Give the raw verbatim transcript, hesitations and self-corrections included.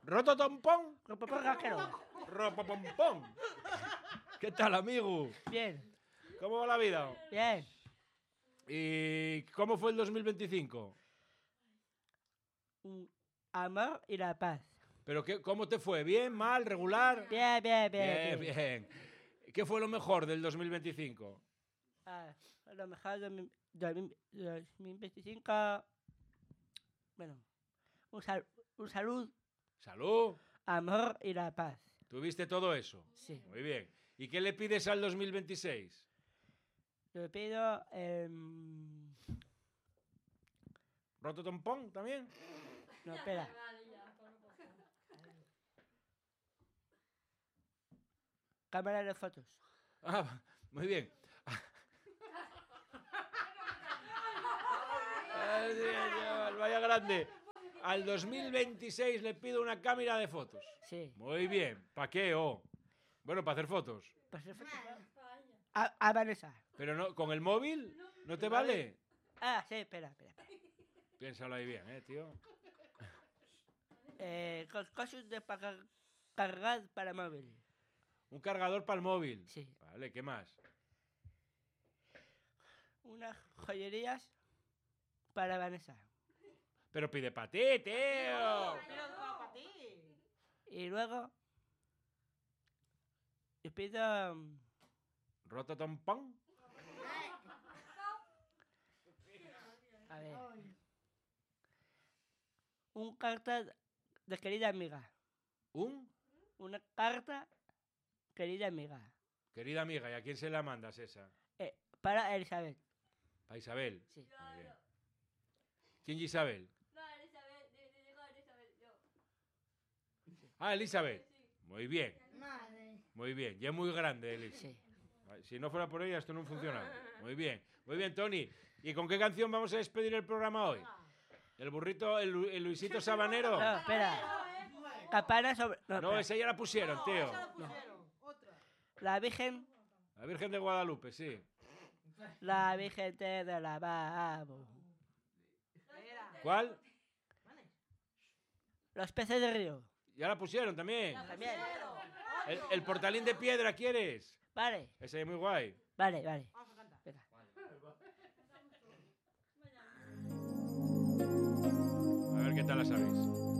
¿Rototompón? Ropompón granjero. Ropopompón. ¿Qué tal, amigo? Bien. ¿Cómo va la vida? Bien. ¿Y cómo fue el dos mil veinticinco? Un amor y la paz. ¿Pero qué, cómo te fue? ¿Bien, mal, regular? Bien, bien, bien. Bien, bien. ¿Qué fue lo mejor del dos mil veinticinco? Ah, lo mejor de mi- de mi- de dos mil veinticinco. Bueno, un, sal, un salud, ¿Salud? amor y la paz. ¿Tuviste todo eso? Sí. Muy bien. ¿Y qué le pides al dos mil veintiséis? Le pido. Eh, ¿Rototompón también? no, espera. Cámara de fotos. Ah, muy bien. Ay, Dios, vaya grande. Al dos mil veintiséis le pido una cámara de fotos. Sí. Muy bien. ¿Para qué? Oh. Bueno, para hacer fotos. Pues hacer fotos. A, a Vanessa. Pero no, ¿con el móvil? ¿No te vale? Ah, sí, espera, espera. espera. Piénsalo ahí bien, eh, tío. Eh, cos- cosas de para cargar para móvil. Un cargador para el móvil. Sí. Vale, ¿qué más? Unas joyerías para Vanessa. Pero pide para ti, tío. Y luego. Le pido. um, ¿Rototompón? A ver. Un carta de querida amiga. ¿Un? Una carta querida amiga. Querida amiga, ¿y a quién se la mandas esa? Eh, para Elizabeth. ¿Para Isabel? Sí. Muy bien. ¿Quién es Isabel? No, Elizabeth, te digo Elizabeth, yo. Ah, Elizabeth. Muy bien, Madre. muy bien. Ya es muy grande, Elis. Sí. Si no fuera por ella, esto no funciona. Muy bien, muy bien, Tony. ¿Y con qué canción vamos a despedir el programa hoy? ¿El burrito, el, Lu- el Luisito Sabanero? No, espera. Campana sobre. No, No, espera. esa ya la pusieron, tío. La Virgen. La Virgen de Guadalupe, sí. La Virgen te de la lavabo. ¿Cuál? Los peces de río. Ya la pusieron también. También. El, el portalín de piedra, ¿quieres? Vale, Ese es muy guay. vale, vale. Venga. A ver qué tal la sabéis.